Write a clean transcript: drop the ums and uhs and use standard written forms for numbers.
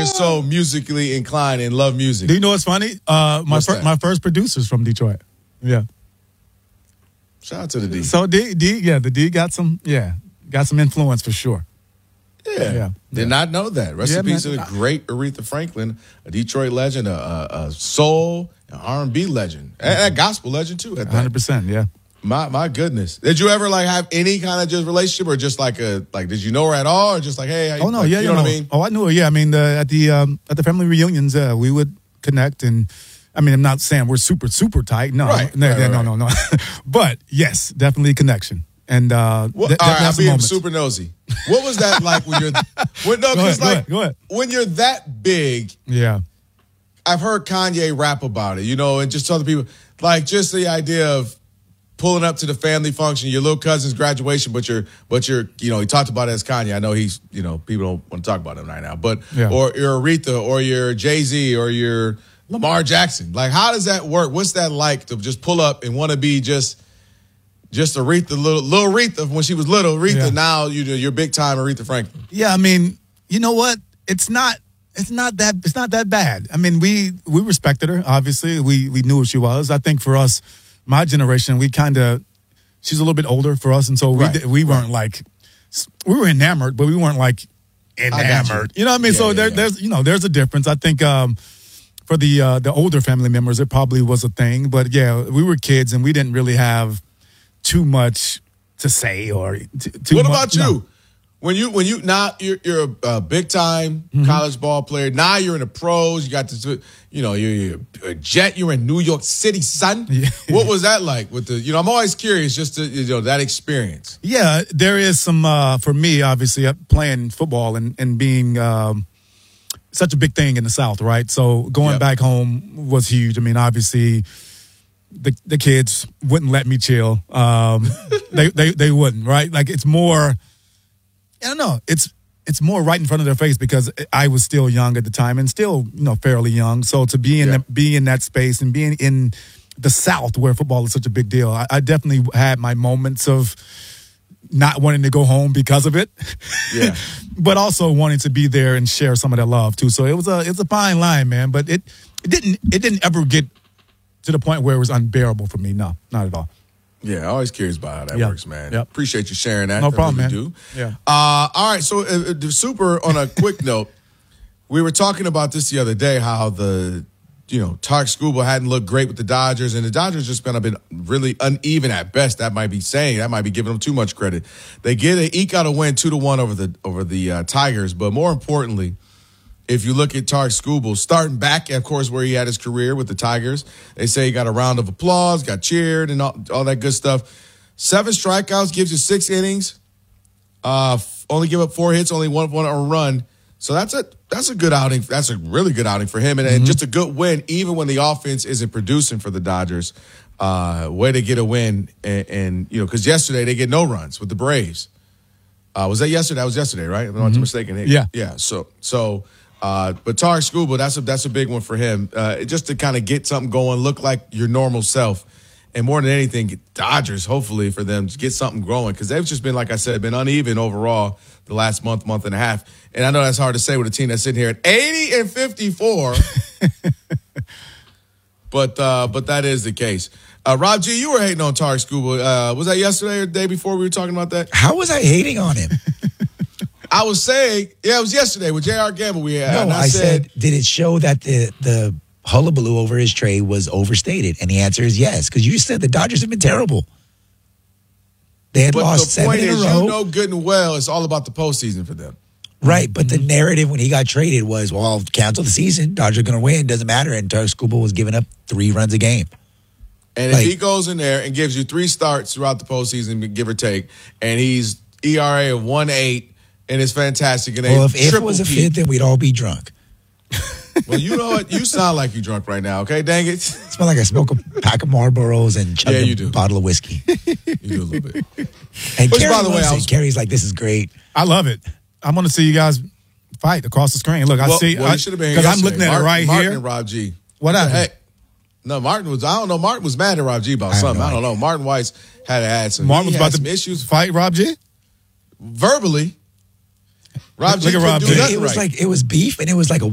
you're so musically inclined and love music. Do you know what's funny? My first producer's from Detroit. Yeah. Shout out to the D. So the D got some influence for sure. Yeah. Did not know that. Rest in peace to the man. great Aretha Franklin, a Detroit legend, a soul, an R&B legend, and a gospel legend too. 100%, yeah. My goodness. Did you ever have any kind of just relationship or just did you know her at all or just hey? Oh no, you know what I mean? Oh, I knew her. Yeah, I mean at the family reunions, we would connect, and I mean I'm not saying we're super tight. No, right, no. But yes, definitely a connection. And all right, I'm being super nosy. What was that like when you're? Go ahead. When you're that big, yeah. I've heard Kanye rap about it, and just tell the people just the idea of pulling up to the family function, your little cousin's graduation, but you're he talked about it as Kanye. I know he's people don't want to talk about him right now, but or you're Aretha or you're Jay-Z or you're Lamar Jackson. How does that work? What's that like to just pull up and want to be just Aretha, little Aretha when she was little Aretha? Yeah. Now you're big time Aretha Franklin. Yeah, I mean, you know what? It's not that bad. I mean, we respected her. Obviously, we knew who she was. I think for us, my generation, she's a little bit older for us, and so we weren't we were enamored, but we weren't enamored. You know what I mean? Yeah, there's a difference. I think for the older family members, it probably was a thing, but yeah, we were kids and we didn't really have too much to say or too What much, about you? When you now you're a big time college ball player. Now you're in the pros. You got this, you're a Jet. You're in New York City, son. Yeah. What was that like with the? I'm always curious just to that experience. Yeah, there is some for me. Obviously, playing football and being such a big thing in the South, right? So going back home was huge. I mean, obviously. The kids wouldn't let me chill. They wouldn't, right? It's more. I don't know. It's more right in front of their face because I was still young at the time and still fairly young. So to be in that space and being in the South where football is such a big deal, I definitely had my moments of not wanting to go home because of it. Yeah. But also wanting to be there and share some of that love too. So it's a fine line, man. But it didn't ever get to the point where it was unbearable for me. No, not at all. Yeah, always curious about how that works, man. Yep. Appreciate you sharing that. No problem, man. Do. Yeah. All right, so super on a quick note, we were talking about this the other day, how the, Tarek Skubal hadn't looked great with the Dodgers, and the Dodgers just been really uneven at best. That might be giving them too much credit. They eke out a win 2-1 over the Tigers, but more importantly, if you look at Tarek Skubal, starting back, of course, where he had his career with the Tigers, they say he got a round of applause, got cheered, and all that good stuff. 7 strikeouts, gives you 6 innings. Only give up 4 hits, only one run. So that's a good outing. That's a really good outing for him, and just a good win, even when the offense isn't producing for the Dodgers. Way to get a win, and because yesterday they get no runs with the Braves. Was that yesterday? That was yesterday, right? If I'm not mistaken. Yeah. So. But Tarek Skubal, that's a big one for him. Just to kind of get something going, look like your normal self. And more than anything, Dodgers, hopefully for them, to get something growing. Because they've just been, like I said, been uneven overall the last month and a half. And I know that's hard to say with a team that's sitting here at 80-54. But that is the case. Rob G, you were hating on Tarek Skubal. Was that yesterday or the day before we were talking about that? How was I hating on him? I was saying, it was yesterday with J.R. Gamble we had. No, I said, did it show that the hullabaloo over his trade was overstated? And the answer is yes, because you said the Dodgers have been terrible. They had lost 7 in a row. Good and well, it's all about the postseason for them. Right, but the narrative when he got traded was, well, cancel the season, Dodgers are going to win, doesn't matter. And Tarek Skubal was giving up 3 runs a game. And if he goes in there and gives you 3 starts throughout the postseason, give or take, and he's ERA of 1.8, and it's fantastic. And well, if it was a fit, then we'd all be drunk. Well, you know what? You sound like you drunk right now, okay? Dang it. Smell like I smoke a pack of Marlboros and chug a bottle of whiskey. You do a little bit. And Which, by the way, Kerry's like, this is great. I love it. I want to see you guys fight across the screen. Look, you should have been here because I'm looking at it right Martin here. And Rob G. What happened? Hey, no, Martin was mad at Rob G about something. I don't know. Martin Weiss had some. Martin was about some to issues. Fight Rob G? Verbally. Rob G. Look at Rob G. It was like, it was beef and it was like a